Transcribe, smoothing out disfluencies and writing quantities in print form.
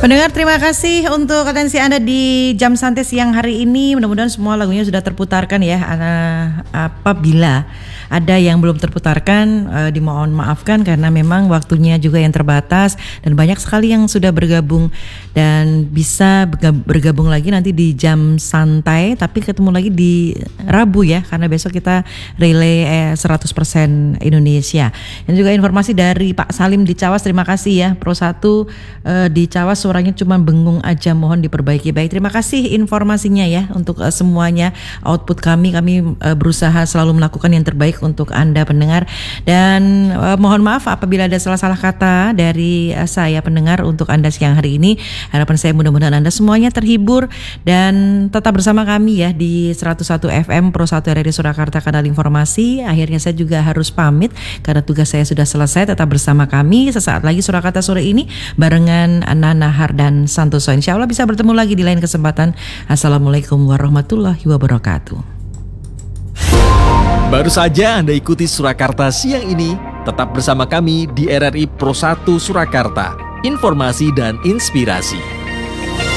Pendengar, terima kasih untuk atensi Anda di Jam Santai siang hari ini. Mudah-mudahan semua lagunya sudah terputarkan ya. Apabila ada yang belum terputarkan, dimohon maafkan karena memang waktunya juga yang terbatas dan banyak sekali yang sudah bergabung dan bisa bergabung lagi nanti di Jam Santai, tapi ketemu lagi di Rabu ya, karena besok kita relay 100% Indonesia. Dan juga informasi dari Pak Salim di Cawas, terima kasih ya. Pro 1 di Cawas suaranya cuma bengung aja, mohon diperbaiki. Baik, terima kasih informasinya ya untuk semuanya. Output kami berusaha selalu melakukan yang terbaik untuk Anda pendengar, dan mohon maaf apabila ada salah-salah kata dari saya pendengar untuk Anda siang hari ini. Harapan saya mudah-mudahan Anda semuanya terhibur dan tetap bersama kami ya di 101 FM Pro 1 RRI Surakarta, kanal informasi. Akhirnya saya juga harus pamit karena tugas saya sudah selesai. Tetap bersama kami sesaat lagi Surakarta sore ini barengan Nana Har dan Santoso. Insya Allah bisa bertemu lagi di lain kesempatan. Assalamualaikum warahmatullahi wabarakatuh. Baru saja Anda ikuti Surakarta siang ini. Tetap bersama kami di RRI Pro 1 Surakarta. Informasi dan inspirasi.